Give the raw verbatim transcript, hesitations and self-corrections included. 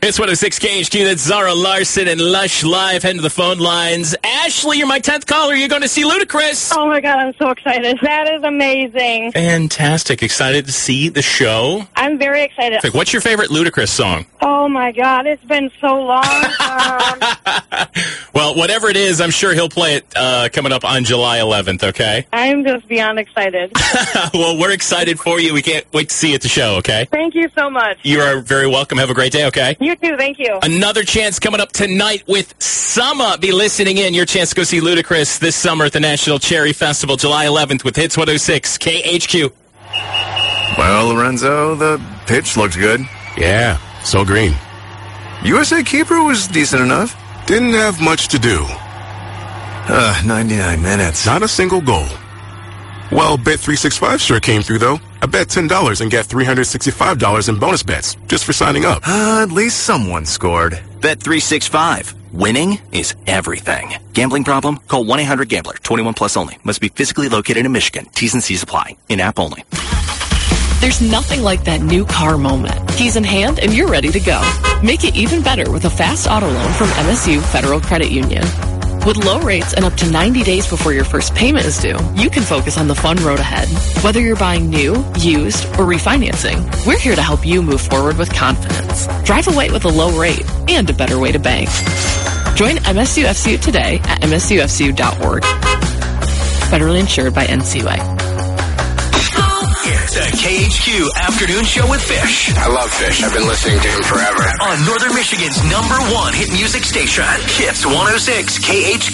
It's one oh six K H Q. That's Zara Larson and Lush Live. Heading to the phone lines. Ashley, you're my tenth caller. You're going to see Ludacris. Oh, my God. I'm so excited. That is amazing. Fantastic. Excited to see the show. I'm very excited. Like, what's your favorite Ludacris song? Oh, my God. It's been so long. um, Well, whatever it is, I'm sure he'll play it uh, coming up on July eleventh, okay? I'm just beyond excited. Well, we're excited for you. We can't wait to see you at the show, okay? Thank you so much. You are very welcome. Have a great day, okay? You too. Thank you. Another chance coming up tonight with Summer. Be listening in. Your chance to go see Ludacris this summer at the National Cherry Festival, July eleventh with Hits one oh six K H Q. Well, Lorenzo, the pitch looked good. Yeah, so green. U S A keeper was decent enough. Didn't have much to do. Uh, ninety-nine minutes. Not a single goal. Well, Bet three sixty-five sure came through, though. I bet ten dollars and get three hundred sixty-five dollars in bonus bets just for signing up. Uh, at least someone scored. Bet three sixty-five. Winning is everything. Gambling problem? Call one eight hundred gambler. twenty-one plus only. Must be physically located in Michigan. T's and C's apply. In-app only. There's nothing like that new car moment. Keys in hand and you're ready to go. Make it even better with a fast auto loan from M S U Federal Credit Union. With low rates and up to ninety days before your first payment is due, you can focus on the fun road ahead. Whether you're buying new, used, or refinancing, we're here to help you move forward with confidence. Drive away with a low rate and a better way to bank. Join M S U F C U today at M S U F C U dot org. Federally insured by N C U A. It's the K H Q Afternoon Show with Fish. I love Fish. I've been listening to him forever. On Northern Michigan's number one hit music station, Hits one oh six K H Q.